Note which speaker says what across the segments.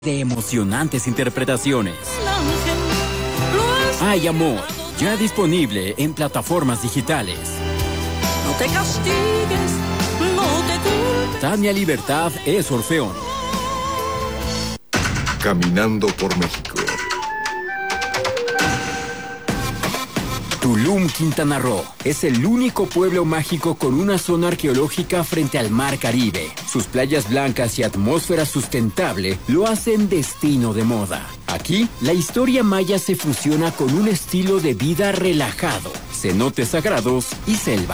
Speaker 1: de emocionantes interpretaciones. Hay amor, ya disponible en plataformas digitales.
Speaker 2: No te castigues, no te culpes.
Speaker 1: Tania Libertad es Orfeón.
Speaker 3: Caminando por México.
Speaker 1: Tulum, Quintana Roo, es el único pueblo mágico con una zona arqueológica frente al mar Caribe. Sus playas blancas y atmósfera sustentable lo hacen destino de moda. Aquí, la historia maya se fusiona con un estilo de vida relajado, cenotes sagrados y selva.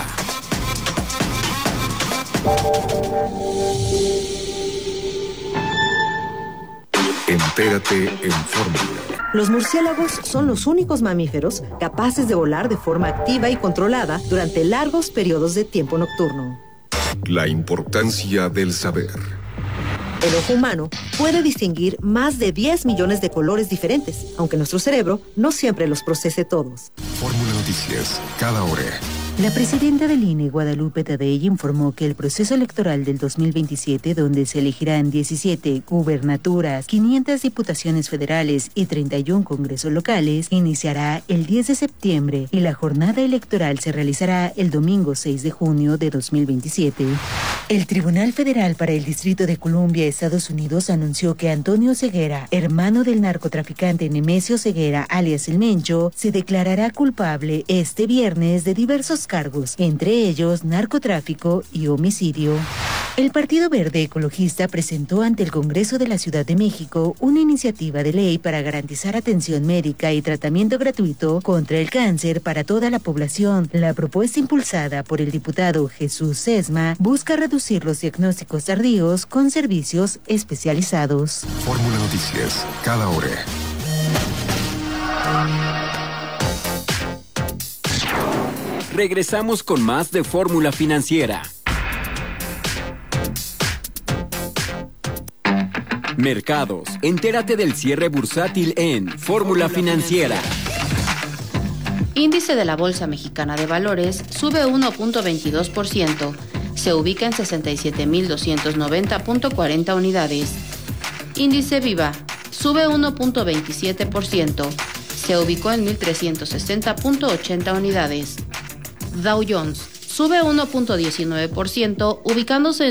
Speaker 3: Entérate en Fórmula.
Speaker 4: Los murciélagos son los únicos mamíferos capaces de volar de forma activa y controlada durante largos periodos de tiempo nocturno.
Speaker 3: La importancia del saber.
Speaker 4: El ojo humano puede distinguir más de 10 millones de colores diferentes, aunque nuestro cerebro no siempre los procese todos.
Speaker 3: Fórmula Noticias, cada hora.
Speaker 5: La presidenta del INE, Guadalupe Tadei, informó que el proceso electoral del 2027, donde se elegirán 17 gubernaturas, 500 diputaciones federales y 31 congresos locales, iniciará el 10 de septiembre y la jornada electoral se realizará el domingo 6 de junio de 2027. El Tribunal Federal para el Distrito de Columbia, Estados Unidos, anunció que Antonio Ceguera, hermano del narcotraficante Nemesio Ceguera, alias El Mencho, se declarará culpable este viernes de diversos cargos, entre ellos narcotráfico y homicidio. El Partido Verde Ecologista presentó ante el Congreso de la Ciudad de México una iniciativa de ley para garantizar atención médica y tratamiento gratuito contra el cáncer para toda la población. La propuesta, impulsada por el diputado Jesús Sesma, busca reducir los diagnósticos tardíos con servicios especializados.
Speaker 3: Fórmula Noticias, cada hora.
Speaker 1: Regresamos con más de Fórmula Financiera. Mercados. Entérate del cierre bursátil en Fórmula Financiera.
Speaker 6: Índice de la Bolsa Mexicana de Valores sube 1.22%. Se ubica en 67.290.40 unidades. Índice Viva sube 1.27%. Se ubicó en 1.360.80 unidades. Dow Jones sube 1.19%, ubicándose en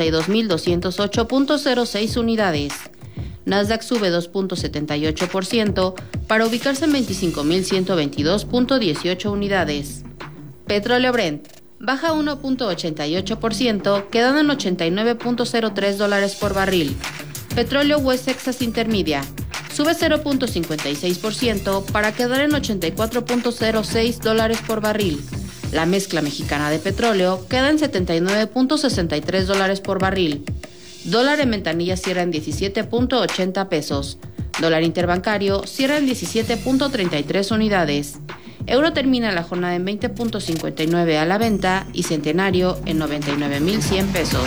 Speaker 6: 52.208.06 unidades. Nasdaq sube 2.78% para ubicarse en 25.122.18 unidades. Petróleo Brent baja 1.88%, quedando en $89.03 por barril. Petróleo West Texas Intermedia sube 0.56% para quedar en $84.06 por barril. La mezcla mexicana de petróleo queda en $79.63 por barril. Dólar en ventanilla cierra en 17.80 pesos. Dólar interbancario cierra en 17.33 unidades. Euro termina la jornada en 20.59 a la venta y centenario en 99.100 pesos.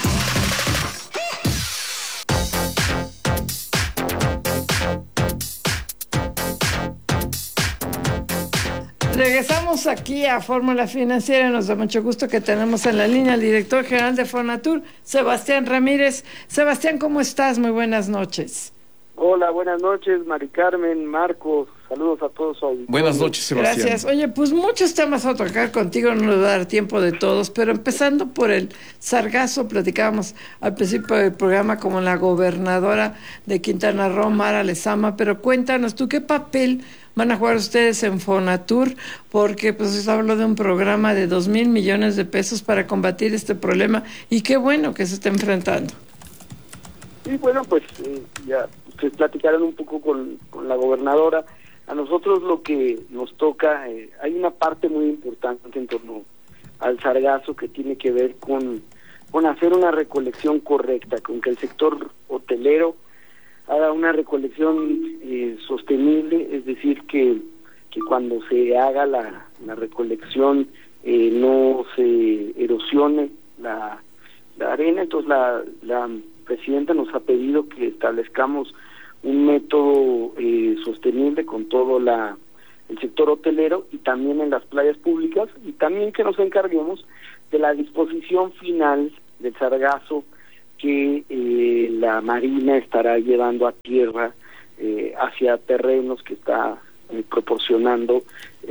Speaker 7: Regresamos aquí a Fórmula Financiera. Nos da mucho gusto que tenemos en la línea al director general de Fonatur, Sebastián Ramírez. Sebastián, ¿cómo estás? Muy buenas noches.
Speaker 8: Hola, buenas noches, Mari Carmen, Marcos, saludos a todos hoy.
Speaker 9: Buenas noches, Sebastián.
Speaker 7: Gracias. Oye, pues muchos temas a tocar contigo, no nos va a dar tiempo de todos, pero empezando por el sargazo, platicábamos al principio del programa como la gobernadora de Quintana Roo, Mara Lezama, pero cuéntanos tú, ¿qué papel van a jugar ustedes en Fonatur? Porque pues se habló de un programa de 2,000 millones de pesos para combatir este problema, y qué bueno que se está enfrentando.
Speaker 8: Sí, bueno, pues ya ustedes platicaron un poco con la gobernadora. A nosotros lo que nos toca, hay una parte muy importante en torno al sargazo que tiene que ver con hacer una recolección correcta, con que el sector hotelero haga una recolección sostenible, es decir, que cuando se haga la recolección no se erosione la arena. Entonces la presidenta nos ha pedido que establezcamos un método sostenible con todo el sector hotelero y también en las playas públicas, y también que nos encarguemos de la disposición final del sargazo que la Marina estará llevando a tierra hacia terrenos que está proporcionando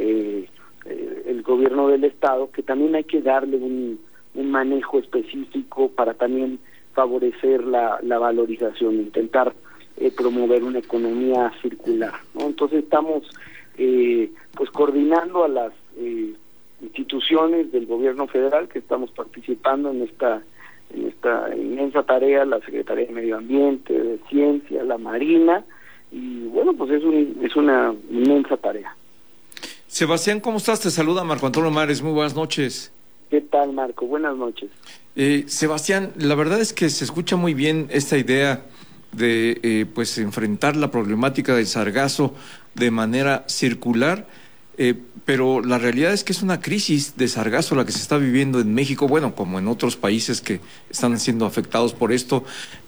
Speaker 8: el gobierno del estado, que también hay que darle un manejo específico para también favorecer la valorización, intentar promover una economía circular, ¿no? Entonces estamos pues coordinando a las instituciones del gobierno federal que estamos participando en esta inmensa tarea, la Secretaría de Medio Ambiente, de Ciencia, la Marina, y bueno, pues es una inmensa tarea.
Speaker 9: Sebastián, ¿cómo estás? Te saluda Marco Antonio Mares, muy buenas noches.
Speaker 8: ¿Qué tal, Marco? Buenas noches.
Speaker 9: Sebastián, la verdad es que se escucha muy bien esta idea de pues enfrentar la problemática del sargazo de manera circular, pero la realidad es que es una crisis de sargazo la que se está viviendo en México, bueno, como en otros países que están siendo afectados por esto.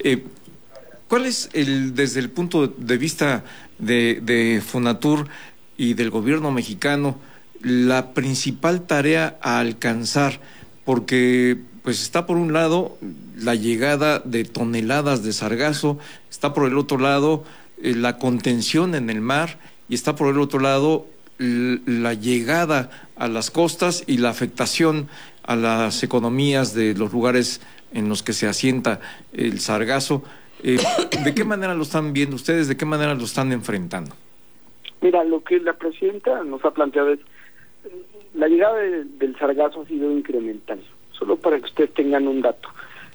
Speaker 9: ¿Cuál es, desde el punto de vista de Fonatur y del gobierno mexicano, la principal tarea a alcanzar? Porque pues está por un lado la llegada de toneladas de sargazo, está por el otro lado la contención en el mar, y está por el otro lado la llegada a las costas y la afectación a las economías de los lugares en los que se asienta el sargazo. ¿De qué manera lo están viendo ustedes? ¿De qué manera lo están enfrentando?
Speaker 8: Mira, lo que la presidenta nos ha planteado es la llegada del sargazo ha sido incremental. Solo para que ustedes tengan un dato,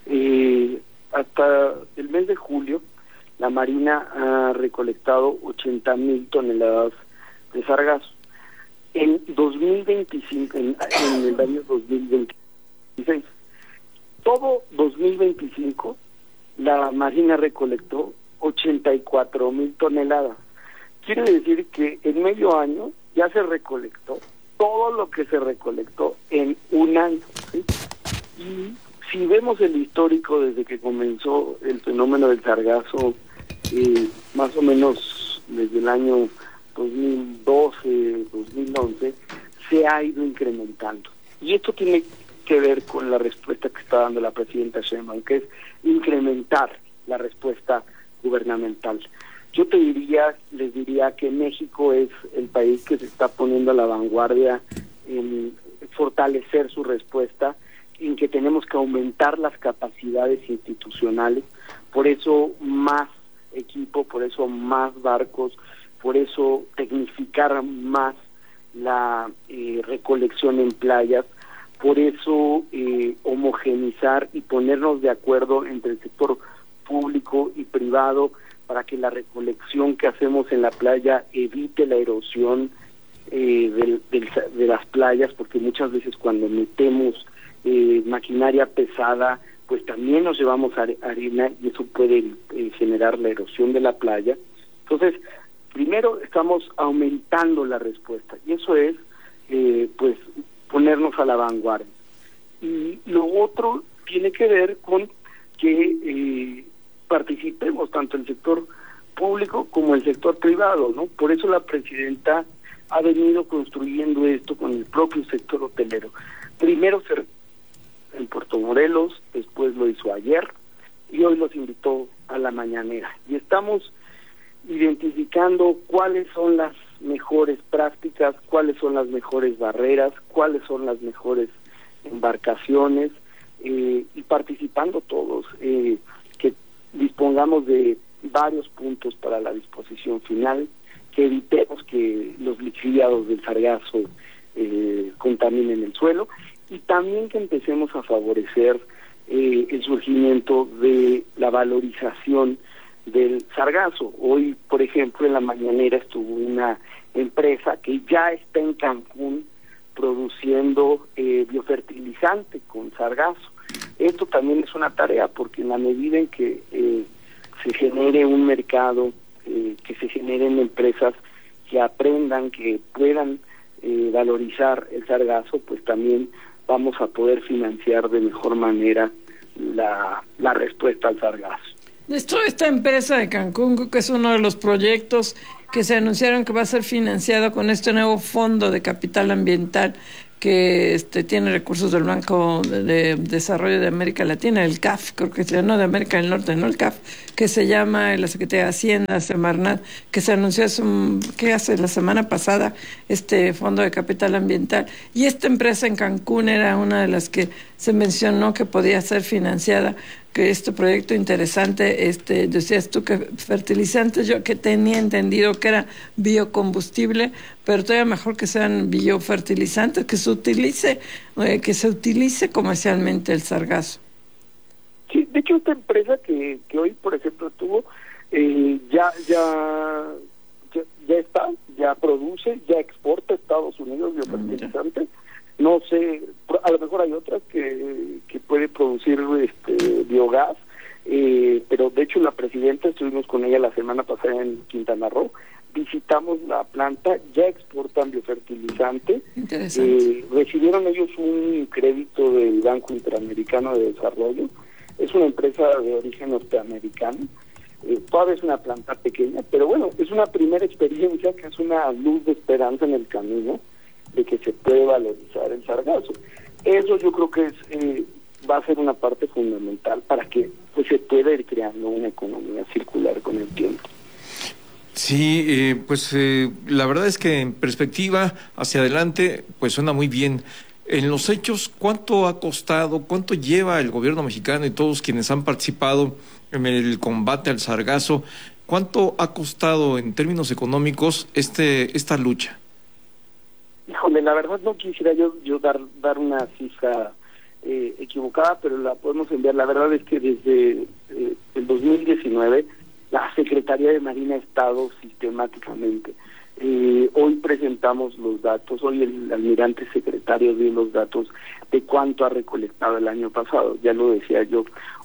Speaker 8: hasta el mes de julio la Marina ha recolectado 80,000 toneladas de sargazo. En 2025, en el año 2026, todo 2025 la Marina recolectó 84,000 toneladas. Quiere decir que en medio año ya se recolectó todo lo que se recolectó en un año, ¿sí? Y si vemos el histórico desde que comenzó el fenómeno del sargazo, más o menos desde el año 2012, 2011, se ha ido incrementando. Y esto tiene que ver con la respuesta que está dando la presidenta Sheinbaum, que es incrementar la respuesta gubernamental. Yo les diría que México es el país que se está poniendo a la vanguardia en fortalecer su respuesta, en que tenemos que aumentar las capacidades institucionales, por eso más equipo, por eso más barcos, por eso tecnificar más la recolección en playas, por eso homogenizar y ponernos de acuerdo entre el sector público y privado para que la recolección que hacemos en la playa evite la erosión de las playas, porque muchas veces cuando metemos maquinaria pesada, pues también nos llevamos arena y eso puede generar la erosión de la playa. Entonces, primero estamos aumentando la respuesta y eso es pues ponernos a la vanguardia. Y lo otro tiene que ver con que participemos tanto el sector público como el sector privado, ¿no? Por eso la presidenta ha venido construyendo esto con el propio sector hotelero. Primero en Puerto Morelos, después lo hizo ayer y hoy los invitó a la mañanera. Y estamos identificando cuáles son las mejores prácticas, cuáles son las mejores barreras, cuáles son las mejores embarcaciones y participando todos, que dispongamos de varios puntos para la disposición final, que evitemos que los lixiviados del sargazo contaminen el suelo y también que empecemos a favorecer el surgimiento de la valorización del sargazo. Hoy, por ejemplo, en la mañanera estuvo una empresa que ya está en Cancún produciendo biofertilizante con sargazo. Esto también es una tarea porque en la medida en que se genere un mercado, que se generen empresas que aprendan, que puedan valorizar el sargazo, pues también vamos a poder financiar de mejor manera la respuesta al sargazo.
Speaker 7: Esta empresa de Cancún, que es uno de los proyectos que se anunciaron que va a ser financiado con este nuevo fondo de capital ambiental, que tiene recursos del Banco de Desarrollo de América Latina, el CAF, creo que no de América del Norte, no el CAF, que se llama la Secretaría de Hacienda, Semarnat, que se anunció hace la semana pasada este Fondo de Capital Ambiental. Y esta empresa en Cancún era una de las que se mencionó que podía ser financiada, que este proyecto interesante, decías tú que fertilizantes, yo que tenía entendido que era biocombustible, pero todavía mejor que sean biofertilizantes, que se utilice comercialmente el sargazo.
Speaker 8: Sí, de hecho esta empresa que hoy, por ejemplo, tuvo, ya produce, ya exporta a Estados Unidos biofertilizantes. No sé, a lo mejor hay otras que puede producir biogás, pero de hecho la presidenta, estuvimos con ella la semana pasada en Quintana Roo, visitamos la planta, ya exportan biofertilizante. Recibieron ellos un crédito del Banco Interamericano de Desarrollo, es una empresa de origen norteamericano, todavía es una planta pequeña, pero bueno, es una primera experiencia que es una luz de esperanza en el camino de que se puede valorizar el sargazo. Eso yo creo que va a ser una parte fundamental para que pues se pueda ir creando una economía circular con el tiempo.
Speaker 9: Sí, la verdad es que en perspectiva hacia adelante pues suena muy bien. En los hechos, ¿cuánto ha costado, cuánto lleva el gobierno mexicano y todos quienes han participado en el combate al sargazo, cuánto ha costado en términos económicos esta lucha?
Speaker 8: Híjole, la verdad no quisiera yo dar una cifra equivocada, pero la podemos enviar. La verdad es que desde el 2019 la Secretaría de Marina ha estado sistemáticamente. Hoy presentamos los datos, hoy el almirante secretario dio los datos de cuánto ha recolectado el año pasado. Ya lo decía yo,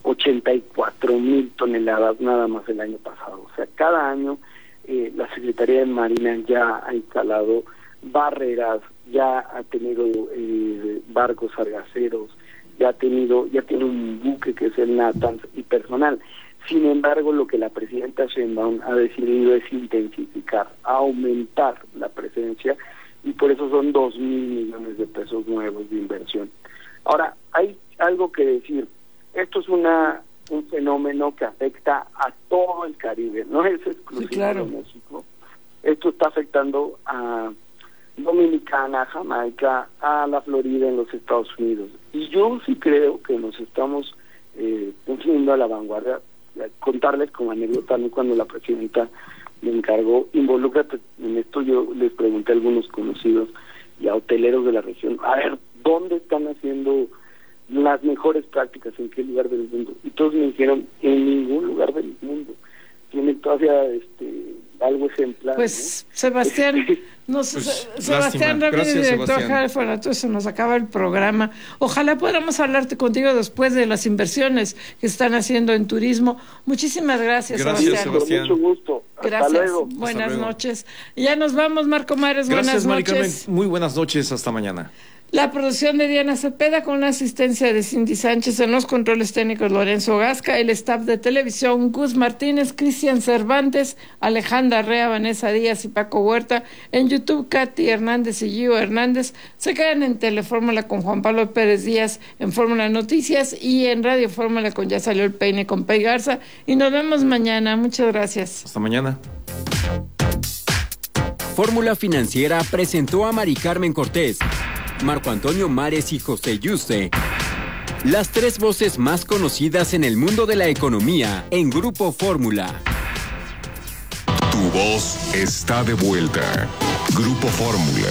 Speaker 8: 84,000 toneladas nada más el año pasado. O sea, cada año la Secretaría de Marina ya ha instalado barreras, ya ha tenido barcos sargaceros, ya tiene un buque que es el Natanz y personal. Sin embargo, lo que la presidenta Sheinbaum ha decidido es intensificar, aumentar la presencia, y por eso son 2,000 millones de pesos nuevos de inversión. Ahora, hay algo que decir, esto es un fenómeno que afecta a todo el Caribe, no es exclusivo de México. Esto está afectando a Dominicana, Jamaica, a la Florida en los Estados Unidos. Y yo sí creo que nos estamos poniendo a la vanguardia. Contarles como anécdota, cuando la presidenta me encargó, involúcrate en esto, yo les pregunté a algunos conocidos y a hoteleros de la región, a ver, ¿dónde están haciendo las mejores prácticas? ¿En qué lugar del mundo? Y todos me dijeron, en ningún lugar del mundo. Tienen todavía algo ejemplar.
Speaker 7: Pues,
Speaker 8: ¿no?
Speaker 7: Sebastián, Sebastián Ramírez, director general de Fonatur, se nos acaba el programa. Ojalá podamos hablarte contigo después de las inversiones que están haciendo en turismo. Muchísimas gracias, Sebastián.
Speaker 8: Con mucho gusto.
Speaker 7: Gracias.
Speaker 8: Hasta luego.
Speaker 7: Buenas noches. Ya nos vamos, Marco Mares.
Speaker 9: Gracias,
Speaker 7: buenas noches.
Speaker 9: Mari Carmen. Muy buenas noches. Hasta mañana.
Speaker 7: La producción de Diana Cepeda con la asistencia de Cindy Sánchez, en los controles técnicos Lorenzo Gasca, el staff de televisión Gus Martínez, Cristian Cervantes, Alejandra Rea, Vanessa Díaz y Paco Huerta, en YouTube Katy Hernández y Gio Hernández. Se quedan en Telefórmula con Juan Pablo Pérez Díaz en Fórmula Noticias y en Radio Fórmula con Ya Salió el Peine con Pei Garza, y nos vemos mañana. Muchas gracias.
Speaker 9: Hasta mañana.
Speaker 1: Fórmula Financiera presentó a Mari Carmen Cortés, Marco Antonio Mares y José Yuste, las tres voces más conocidas en el mundo de la economía en Grupo Fórmula.
Speaker 3: Tu voz está de vuelta. Grupo Fórmula.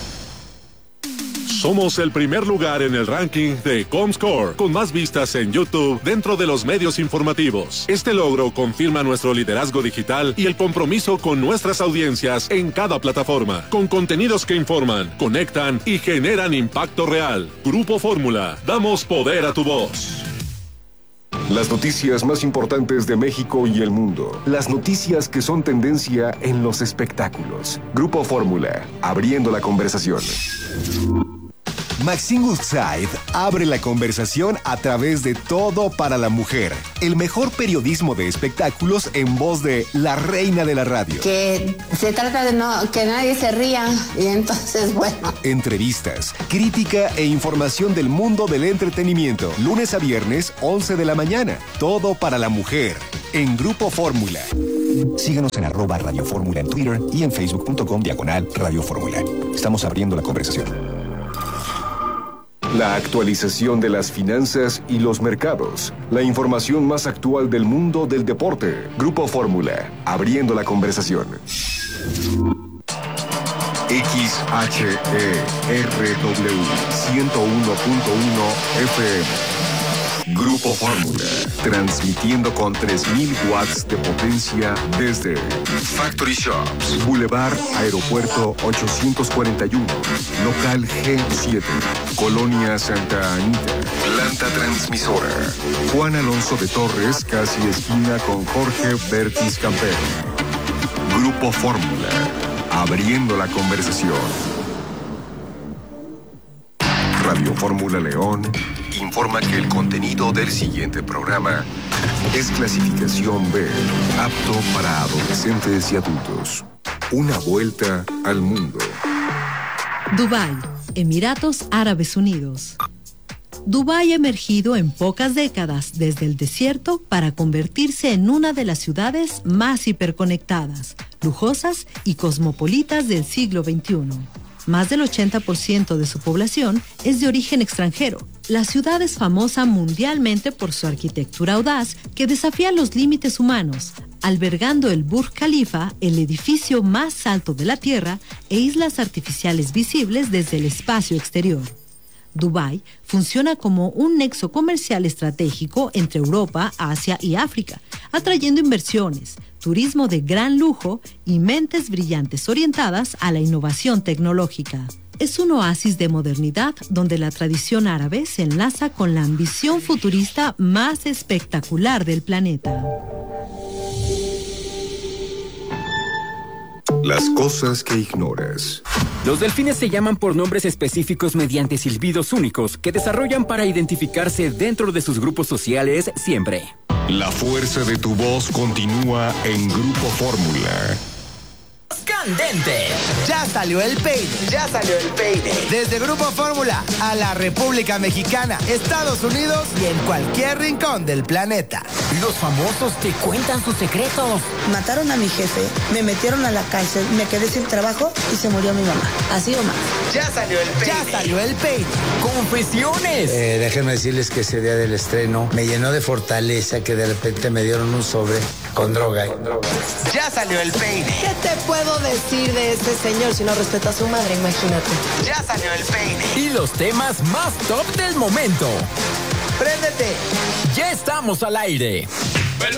Speaker 10: Somos el primer lugar en el ranking de Comscore, con más vistas en YouTube dentro de los medios informativos. Este logro confirma nuestro liderazgo digital y el compromiso con nuestras audiencias en cada plataforma, con contenidos que informan, conectan y generan impacto real. Grupo Fórmula, damos poder a tu voz.
Speaker 3: Las noticias más importantes de México y el mundo. Las noticias que son tendencia en los espectáculos. Grupo Fórmula, abriendo la conversación.
Speaker 11: Maxine Woodside abre la conversación a través de Todo para la Mujer, el mejor periodismo de espectáculos en voz de la reina de la radio.
Speaker 12: Que se trata de que nadie se ría y entonces, bueno.
Speaker 11: Entrevistas, crítica e información del mundo del entretenimiento. Lunes a viernes, 11 de la mañana. Todo para la Mujer, en Grupo Fórmula. Síguenos en @Radio Fórmula en Twitter y en Facebook.com/Radio Fórmula. Estamos abriendo la conversación.
Speaker 3: La actualización de las finanzas y los mercados. La información más actual del mundo del deporte. Grupo Fórmula, abriendo la conversación. XHERW 101.1 FM. Grupo Fórmula, transmitiendo con 3.000 watts de potencia desde Factory Shops, Boulevard Aeropuerto 841, Local G7, Colonia Santa Anita, Planta Transmisora, Juan Alonso de Torres, casi esquina con Jorge Bertis Campero. Grupo Fórmula, abriendo la conversación. Radio Fórmula León informa que el contenido del siguiente programa es clasificación B, apto para adolescentes y adultos. Una vuelta al mundo.
Speaker 13: Dubái, Emiratos Árabes Unidos. Dubái ha emergido en pocas décadas desde el desierto para convertirse en una de las ciudades más hiperconectadas, lujosas y cosmopolitas del siglo XXI. Más del 80% de su población es de origen extranjero. La ciudad es famosa mundialmente por su arquitectura audaz que desafía los límites humanos, albergando el Burj Khalifa, el edificio más alto de la Tierra, e islas artificiales visibles desde el espacio exterior. Dubái funciona como un nexo comercial estratégico entre Europa, Asia y África, atrayendo inversiones, turismo de gran lujo y mentes brillantes orientadas a la innovación tecnológica. Es un oasis de modernidad donde la tradición árabe se enlaza con la ambición futurista más espectacular del planeta.
Speaker 3: Las cosas que ignoras.
Speaker 1: Los delfines se llaman por nombres específicos mediante silbidos únicos que desarrollan para identificarse dentro de sus grupos sociales siempre.
Speaker 3: La fuerza de tu voz continúa en Grupo Fórmula.
Speaker 14: Candente. Ya salió el peine. Ya salió el peine. Desde Grupo Fórmula a la República Mexicana, Estados Unidos y en cualquier rincón del planeta.
Speaker 1: Los famosos te cuentan sus secretos.
Speaker 15: Mataron a mi jefe, me metieron a la cárcel, me quedé sin trabajo y se murió mi mamá. Así o más.
Speaker 14: Ya salió el peine. Ya salió el peine.
Speaker 1: Confesiones.
Speaker 16: Déjenme decirles que ese día del estreno me llenó de fortaleza que de repente me dieron un sobre con droga.
Speaker 14: Ya salió el peine.
Speaker 15: ¿Qué te puedo decir de ese señor si no respeta a su madre? Imagínate.
Speaker 14: Ya salió el peine.
Speaker 1: Y los temas más top del momento.
Speaker 14: ¡Préndete!
Speaker 1: Ya estamos al aire.